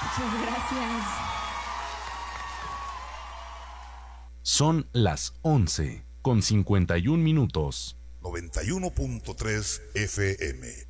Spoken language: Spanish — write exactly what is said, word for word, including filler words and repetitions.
Muchas gracias. Son las once con cincuenta y un minutos. noventa y uno punto tres F M.